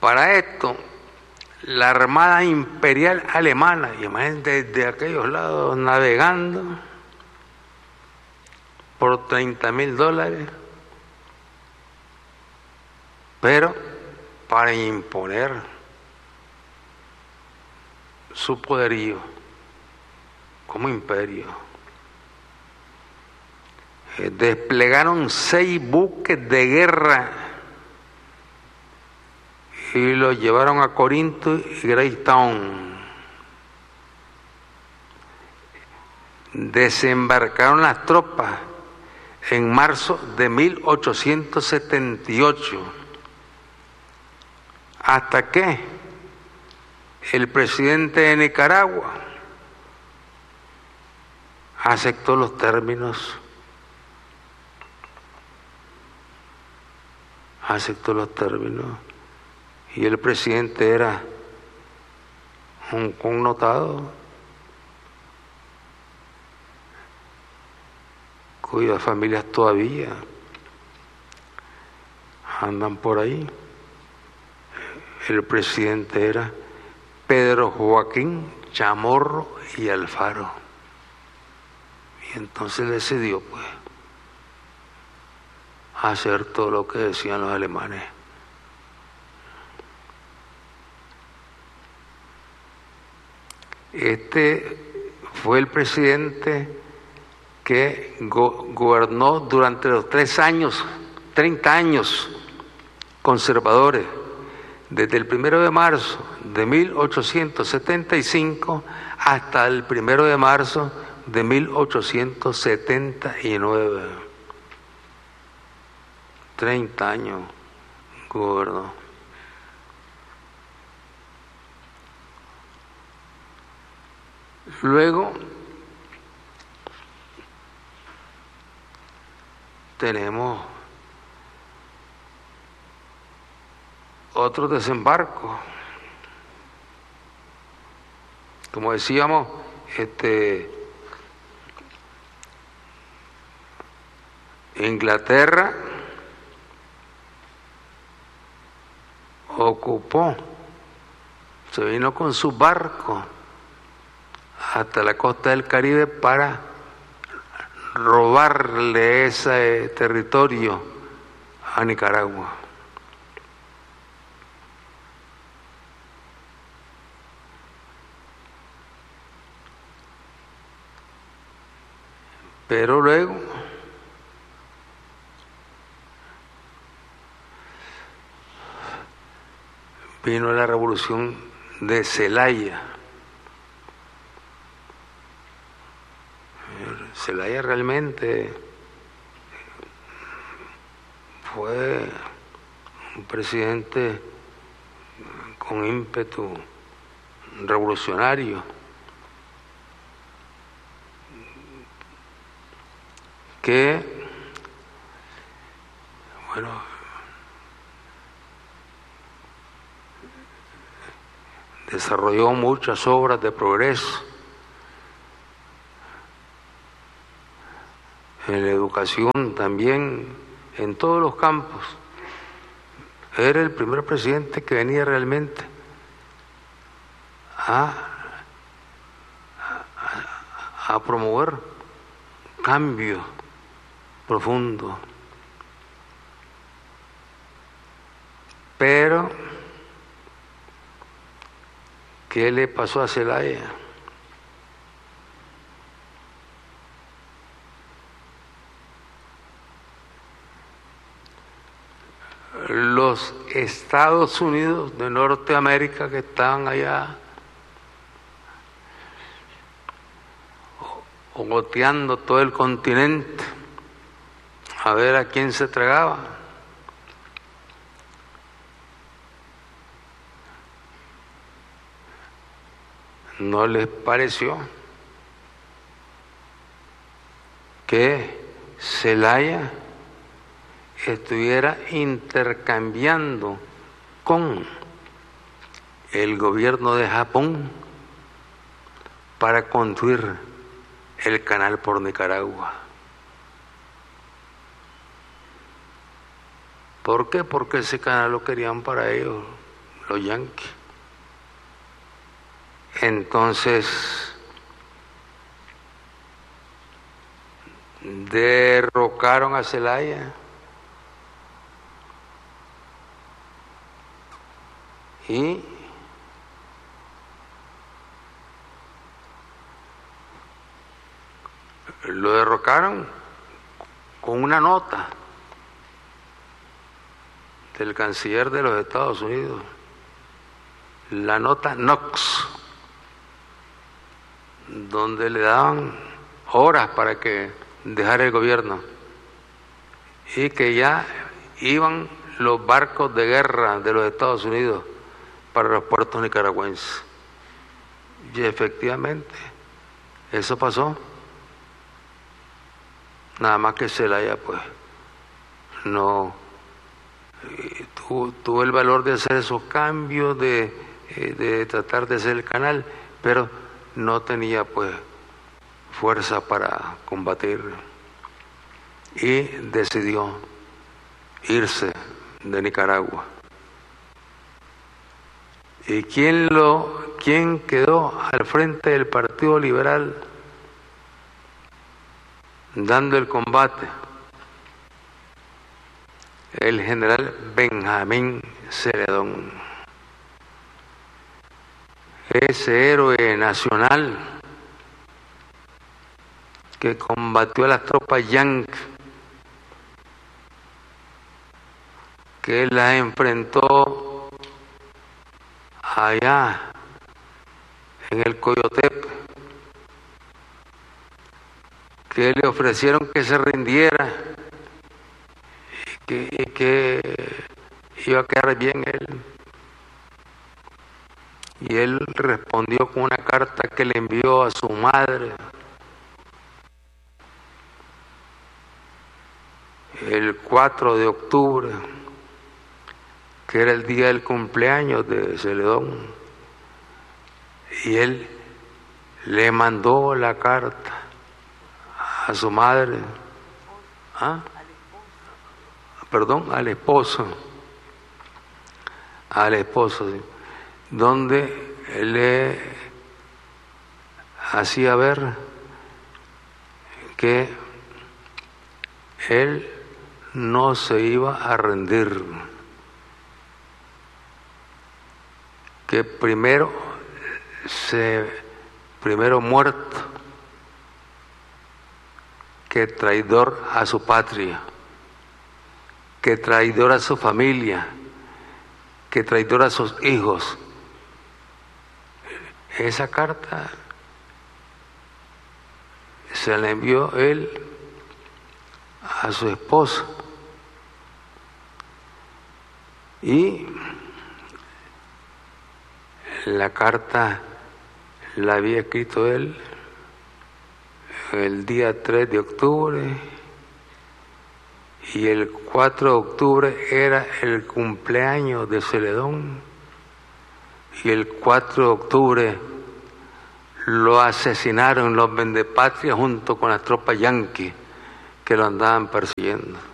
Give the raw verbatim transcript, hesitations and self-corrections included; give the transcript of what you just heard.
Para esto, la Armada Imperial Alemana, y imagínense desde aquellos lados navegando por treinta mil dólares, pero para imponer su poderío como imperio. Eh, desplegaron seis buques de guerra y los llevaron a Corinto y Greytown. Desembarcaron las tropas en marzo de mil ochocientos setenta y ocho, hasta que el presidente de Nicaragua aceptó los términos, aceptó los términos, y el presidente era un connotado cuyas familias todavía andan por ahí. El presidente era Pedro Joaquín Chamorro y Alfaro. Y entonces decidió, pues, hacer todo lo que decían los alemanes. Este fue el presidente que go- gobernó durante los tres años, treinta años conservadores, desde el primero de marzo de mil ochocientos setenta y cinco hasta el primero de marzo de mil ochocientos setenta y nueve. treinta años gobernó. Luego tenemos otro desembarco. Como decíamos, este, Inglaterra ocupó, se vino con sus barcos hasta la costa del Caribe para robarle ese territorio a Nicaragua. Pero luego vino la revolución de Zelaya. Zelaya realmente fue un presidente con ímpetu revolucionario, que, bueno, desarrolló muchas obras de progreso en la educación también, en todos los campos. Era el primer presidente que venía realmente a, a, a promover cambio profundo. Pero, ¿qué le pasó a Zelaya? Los Estados Unidos de Norteamérica, que estaban allá goteando todo el continente a ver a quién se tragaba, no les pareció que Zelaya estuviera intercambiando con el gobierno de Japón para construir el canal por Nicaragua. ¿Por qué? Porque ese canal lo querían para ellos, los yanquis. Entonces derrocaron a Zelaya y lo derrocaron con una nota del canciller de los Estados Unidos, la nota Knox, donde le daban horas para que dejara el gobierno y que ya iban los barcos de guerra de los Estados Unidos para los puertos nicaragüenses. Y efectivamente, eso pasó. Nada más que Zelaya, pues, no tuvo, tuvo el valor de hacer esos cambios, de, de tratar de hacer el canal, pero no tenía, pues, fuerza para combatir y decidió irse de Nicaragua. ¿Y quién, lo, quién quedó al frente del Partido Liberal dando el combate? El general Benjamín Celedón, ese héroe nacional que combatió a las tropas yanquis, que las enfrentó allá en el Coyotepe, que le ofrecieron que se rindiera y que, y que iba a quedar bien él. Y él respondió con una carta que le envió a su madre el cuatro de octubre, que era el día del cumpleaños de Celedón, y él le mandó la carta a su madre, ¿ah? perdón, al esposo, al esposo, ¿sí? Donde le hacía ver que él no se iba a rendir, que primero se primero muerto que traidor a su patria, que traidor a su familia, que traidor a sus hijos. Esa carta se la envió él a su esposa y la carta la había escrito él el día tres de octubre y el cuatro de octubre era el cumpleaños de Celedón y el cuatro de octubre lo asesinaron los vendepatrias junto con las tropas yanquis que lo andaban persiguiendo.